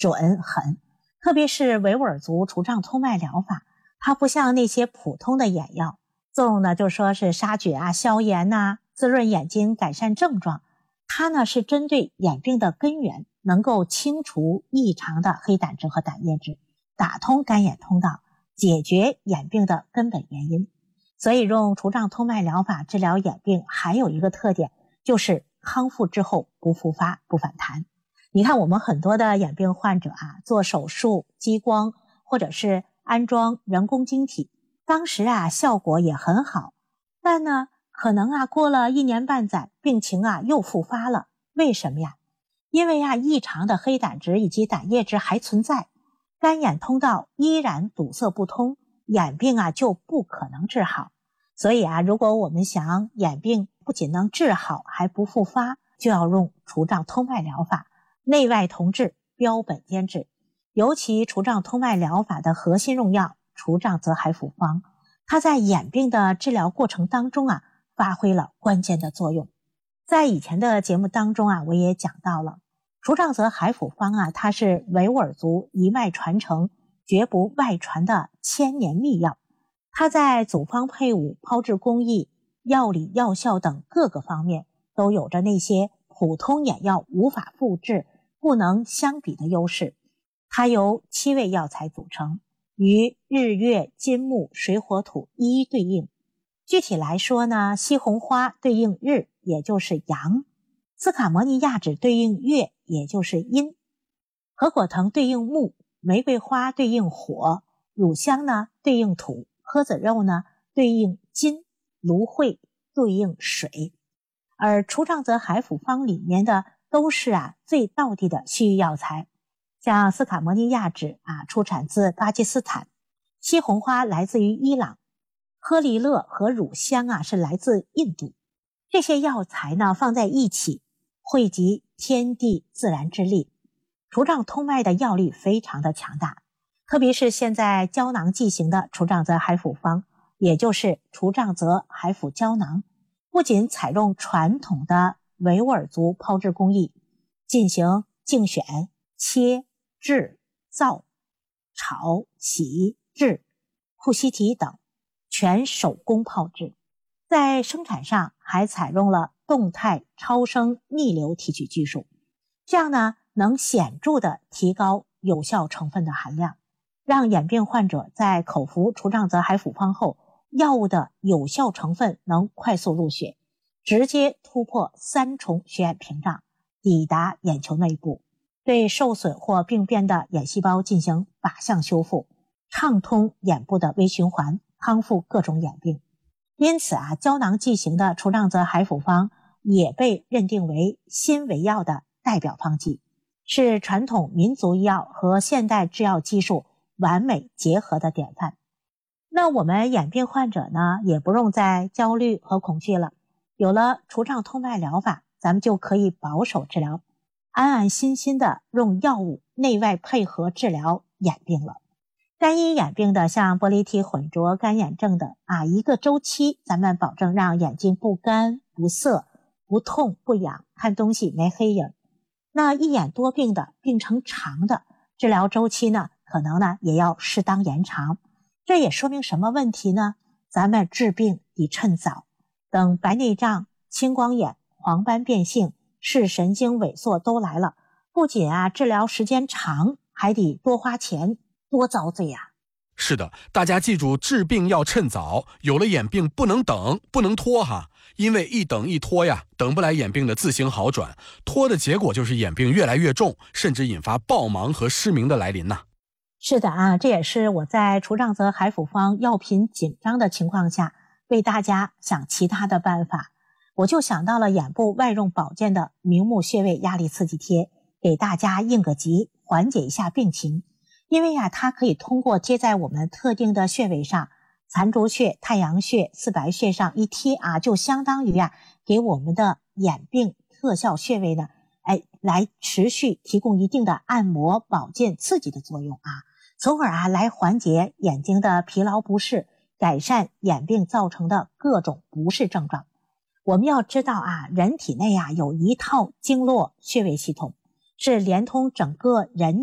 准狠。特别是维吾尔族除障通脉疗法，它不像那些普通的眼药，作用呢就说是杀菌啊、消炎啊、滋润眼睛、改善症状。它呢是针对眼病的根源，能够清除异常的黑胆汁和胆液质，打通干眼通道，解决眼病的根本原因。所以用除障通脉疗法治疗眼病还有一个特点，就是康复之后不复发、不反弹。你看我们很多的眼病患者啊，做手术、激光或者是安装人工晶体，当时啊效果也很好，但呢可能啊过了1年半载，病情啊又复发了。为什么呀？因为啊异常的黑胆汁以及胆液质还存在，干眼通道依然堵塞不通，眼病啊就不可能治好。所以啊，如果我们想眼病不仅能治好还不复发，就要用除障通脉疗法，内外同治，标本兼治。尤其除障通脉疗法的核心用药除障泽海复方，它在眼病的治疗过程当中啊发挥了关键的作用。在以前的节目当中啊，我也讲到了除障泽海复方啊，它是维吾尔族一脉传承绝不外传的1000年秘药。它在组方配伍、炮制工艺、药理药效等各个方面都有着那些普通眼药无法复制、不能相比的优势。它由7味药材组成，与日月金木水火土一一对应。具体来说呢，西红花对应日，也就是阳；斯卡摩尼亚脂对应月，也就是阴；合果藤对应木；玫瑰花对应火；乳香呢对应土；鸽子肉呢对应金；芦荟对应水。而除障泽海复方里面的都是最道地的西域药材，像斯卡摩尼亚脂出产自巴基斯坦，西红花来自于伊朗，诃利勒和乳香是来自印度。这些药材呢放在一起，汇集天地自然之力，除障通脉的药力非常的强大。特别是现在胶囊剂型的除障泽海复方，也就是除障泽海复胶囊，不仅采用传统的维吾尔族炮制工艺，进行竞选、切、制、造、炒、洗、制、库西提等全手工炮制，在生产上还采用了动态超声逆流提取技术，这样呢能显著地提高有效成分的含量，让眼病患者在口服除障泽海复方后，药物的有效成分能快速入血，直接突破3重血眼屏障，抵达眼球内部，对受损或病变的眼细胞进行靶向修复，畅通眼部的微循环，康复各种眼病。因此胶囊剂型的除障泽海复方也被认定为新维药的代表方剂，是传统民族医药和现代制药技术完美结合的典范。那我们眼病患者呢，也不用再焦虑和恐惧了，有了除障通脉疗法，咱们就可以保守治疗，安安心心的用药物内外配合治疗眼病了。单一眼病的像玻璃体混浊、干眼症的一个周期咱们保证让眼睛不干、不涩、不痛、不痒，看东西没黑影。那一眼多病的、病程长的，治疗周期呢可能呢也要适当延长。这也说明什么问题呢？咱们治病得趁早，等白内障、青光眼、黄斑变性、视神经萎缩都来了，不仅治疗时间长，还得多花钱，多遭罪呀。 是的，大家记住，治病要趁早，有了眼病不能等，不能拖哈，因为一等一拖呀，等不来眼病的自行好转，拖的结果就是眼病越来越重，甚至引发暴盲和失明的来临呐。 是的这也是我在除障泽海复方药品紧张的情况下，为大家想其他的办法。我就想到了眼部外用保健的明目穴位压力刺激贴，给大家应个急，缓解一下病情。因为它可以通过贴在我们特定的穴位上，残竹穴、太阳穴、四白穴上一贴就相当于给我们的眼病特效穴位呢来持续提供一定的按摩、保健、刺激的作用从而来缓解眼睛的疲劳不适，改善眼病造成的各种不适症状。我们要知道人体内有一套经络穴位系统，是连通整个人